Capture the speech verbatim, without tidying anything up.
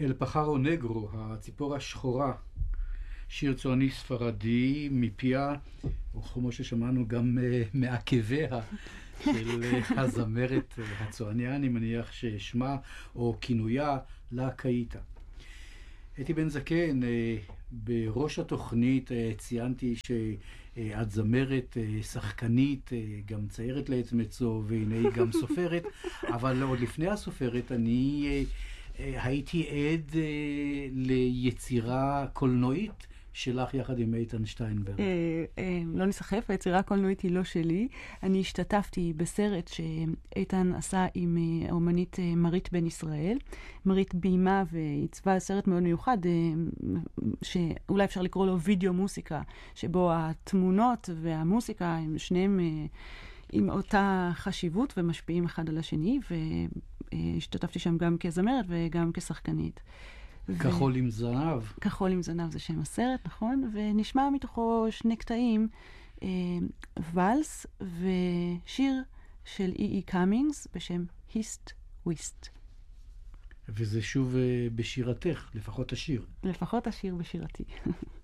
אל פחרו נגרו, הציפור השחורה, שיר צועני ספרדי מפיה, או כמו ששמענו גם מעקביה של הזמרת הצועניה, אני מניח ששמה או כינויה להקאיטה. אתי בן זקן, בראש התוכנית ציינתי שאת זמרת, שחקנית, גם ציירת לעצמצו, והנה היא גם סופרת, אבל עוד לפני הסופרת אני הייתי עד ליצירה קולנועית שלך יחד עם איתן שטיינברג. לא נסחף, היצירה הקולנועית היא לא שלי. אני השתתפתי בסרט שאיתן עשה עם האומנית מרית בן ישראל. מרית בימה ועיצבה סרט מאוד מיוחד, שאולי אפשר לקרוא לו וידאו מוסיקה, שבו התמונות והמוסיקה הם שניהם עם אותה חשיבות ומשפיעים אחד על השני, והשתתפתי שם גם כזמרת וגם כשחקנית. כחול עם זנב. כחול עם זנב זה שם הסרט, נכון? ונשמע מתוכו שני קטעים, אה, ולס ושיר של אי אי קאמינגס בשם היסט וויסט. וזה שוב אה, בשירתך, לפחות השיר. לפחות השיר בשירתי.